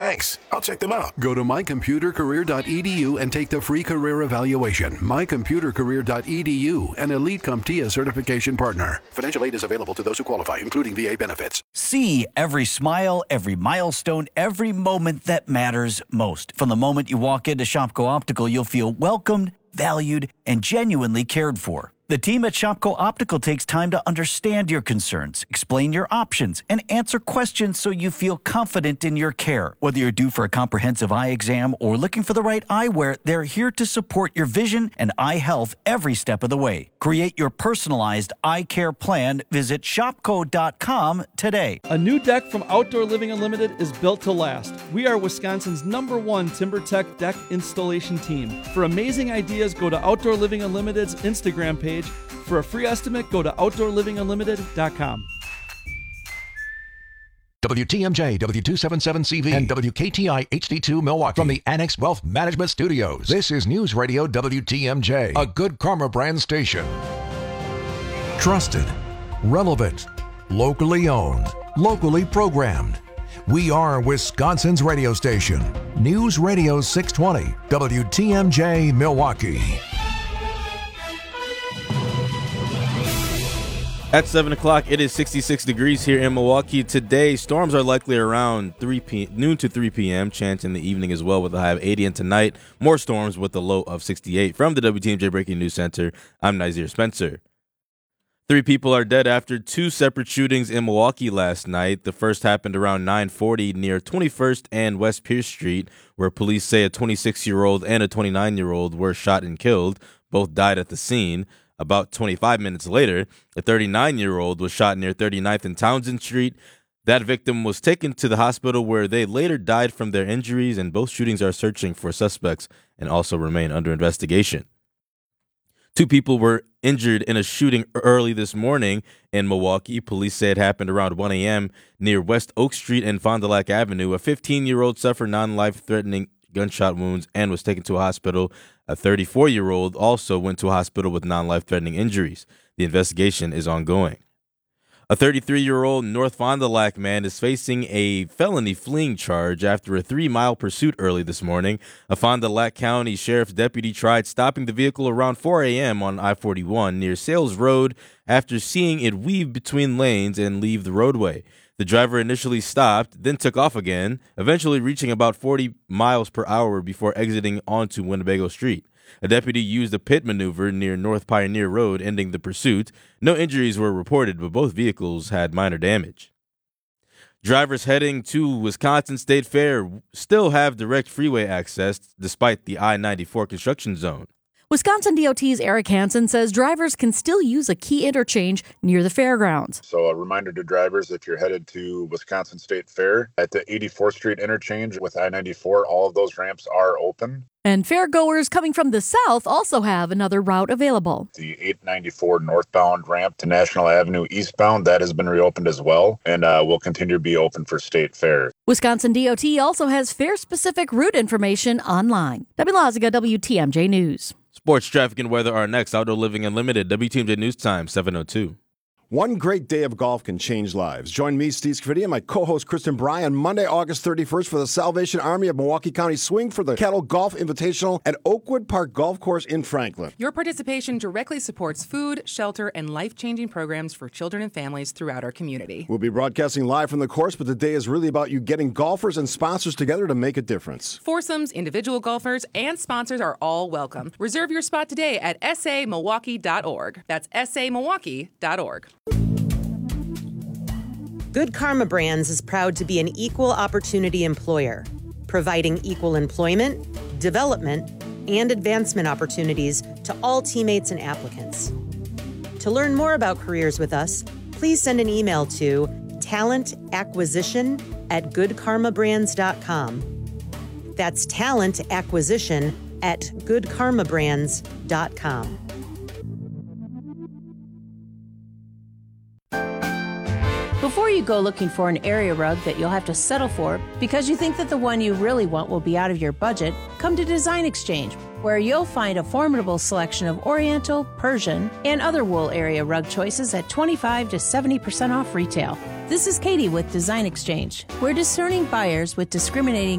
Thanks. I'll check them out. Go to mycomputercareer.edu and take the free career evaluation. Mycomputercareer.edu, an Elite CompTIA certification partner. Financial aid is available to those who qualify, including VA benefits. See every smile, every milestone, every moment that matters most. From the moment you walk into Shopko Optical, you'll feel welcomed, valued, and genuinely cared for. The team at Shopko Optical takes time to understand your concerns, explain your options, and answer questions so you feel confident in your care. Whether you're due for a comprehensive eye exam or looking for the right eyewear, they're here to support your vision and eye health every step of the way. Create your personalized eye care plan. Visit shopko.com today. A new deck from Outdoor Living Unlimited is built to last. We are Wisconsin's #1 TimberTech deck installation team. For amazing ideas, go to Outdoor Living Unlimited's Instagram page. For a free estimate, go to OutdoorLivingUnlimited.com. WTMJ, W277CV, and WKTI HD2 Milwaukee from the Annex Wealth Management Studios. This is News Radio WTMJ, a Good Karma brand station. Trusted, relevant, locally owned, locally programmed. We are Wisconsin's radio station. News Radio 620, WTMJ Milwaukee. At 7 o'clock, it is 66 degrees here in Milwaukee. Today, storms are likely around noon to 3 p.m. Chance in the evening as well with a high of 80. And tonight, more storms with a low of 68. From the WTMJ Breaking News Center, I'm Nazir Spencer. 3 people are dead after 2 separate shootings in Milwaukee last night. The first happened around 9:40 near 21st and West Pierce Street, where police say a 26-year-old and a 29-year-old were shot and killed. Both died at the scene. About 25 minutes later, a 39-year-old was shot near 39th and Townsend Street. That victim was taken to the hospital where they later died from their injuries, and both shootings are searching for suspects and also remain under investigation. 2 people were injured in a shooting early this morning in Milwaukee. Police say it happened around 1 a.m. near West Oak Street and Fond du Lac Avenue. A 15-year-old suffered non-life-threatening gunshot wounds and was taken to a hospital. A 34-year-old also went to a hospital with non-life-threatening injuries. The investigation is ongoing. A 33-year-old North Fond du Lac man is facing a felony fleeing charge after a 3-mile pursuit early this morning. A Fond du Lac County Sheriff's deputy tried stopping the vehicle around 4 a.m. on I-41 near Sales Road after seeing it weave between lanes and leave the roadway. The driver initially stopped, then took off again, eventually reaching about 40 miles per hour before exiting onto Winnebago Street. A deputy used a pit maneuver near North Pioneer Road, ending the pursuit. No injuries were reported, but both vehicles had minor damage. Drivers heading to Wisconsin State Fair still have direct freeway access despite the I-94 construction zone. Wisconsin DOT's Eric Hansen says drivers can still use a key interchange near the fairgrounds. So a reminder to drivers, if you're headed to Wisconsin State Fair at the 84th Street interchange with I-94, all of those ramps are open. And fairgoers coming from the south also have another route available. The 894 northbound ramp to National Avenue eastbound, that has been reopened as well and will continue to be open for State Fair. Wisconsin DOT also has fair-specific route information online. Debbie Loziga, WTMJ News. Sports, traffic, and weather are next. Outdoor Living Unlimited, WTMJ News Time, 7:02. One great day of golf can change lives. Join me, Steve Scafidi, and my co-host Kristen Bryan Monday, August 31st for the Salvation Army of Milwaukee County Swing for the Kettle Golf Invitational at Oakwood Park Golf Course in Franklin. Your participation directly supports food, shelter, and life-changing programs for children and families throughout our community. We'll be broadcasting live from the course, but the day is really about you getting golfers and sponsors together to make a difference. Foursomes, individual golfers, and sponsors are all welcome. Reserve your spot today at samilwaukee.org. That's samilwaukee.org. Good Karma Brands is proud to be an equal opportunity employer, providing equal employment, development, and advancement opportunities to all teammates and applicants. To learn more about careers with us, please send an email to talentacquisition@goodkarmabrands.com. That's talentacquisition@goodkarmabrands.com. Before you go looking for an area rug that you'll have to settle for because you think that the one you really want will be out of your budget, come to Design Exchange, where you'll find a formidable selection of Oriental, Persian, and other wool area rug choices at 25 to 70% off retail. This is Katie with Design Exchange. We're discerning buyers with discriminating